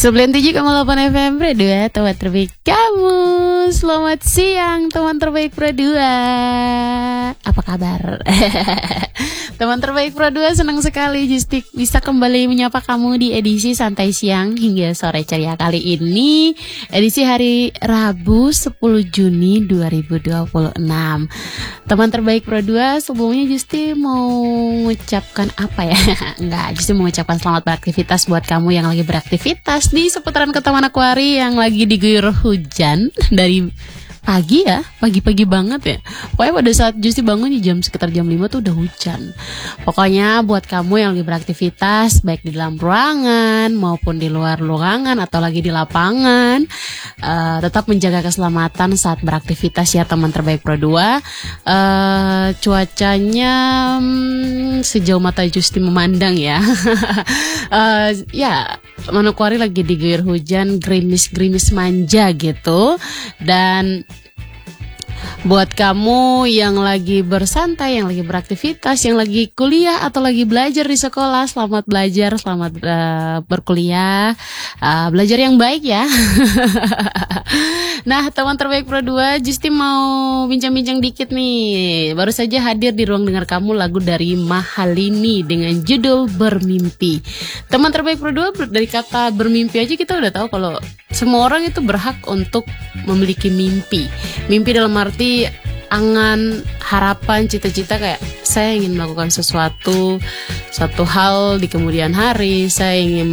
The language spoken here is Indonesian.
97,8 FM Pro 2, teman terbaik kamu. Selamat siang teman terbaik Pro 2. Apa kabar? Teman terbaik Pro 2, senang sekali Justik bisa kembali menyapa kamu di edisi Santai Siang hingga Sore Ceria kali ini. Edisi hari Rabu 10 Juni 2026. Teman terbaik Pro 2, sebelumnya Justi mau mengucapkan apa ya? Enggak, Justi mau mengucapkan selamat beraktivitas buat kamu yang lagi beraktivitas di seputaran Kota Manokwari yang lagi diguyur hujan dari pagi ya, pagi-pagi banget ya. Pokoknya pada saat Justi bangun di sekitar jam 5 tuh udah hujan. Pokoknya buat kamu yang lagi beraktivitas baik di dalam ruangan maupun di luar ruangan atau lagi di lapangan, tetap menjaga keselamatan saat beraktivitas ya teman terbaik Pro 2. Cuacanya sejauh mata Justi memandang ya. Ya, Manokwari lagi diguyur hujan, gerimis-gerimis manja gitu. Dan buat kamu yang lagi bersantai, yang lagi beraktivitas, yang lagi kuliah atau lagi belajar di sekolah, selamat belajar, selamat berkuliah, belajar yang baik ya. Nah, teman terbaik Pro 2, Justi mau bincang-bincang dikit nih. Baru saja hadir di ruang dengar kamu lagu dari Mahalini dengan judul Bermimpi. Teman terbaik Pro 2, dari kata bermimpi aja kita udah tahu kalau semua orang itu berhak untuk memiliki mimpi. Mimpi dalam arti angan, harapan, cita-cita kayak saya ingin melakukan satu hal di kemudian hari, saya ingin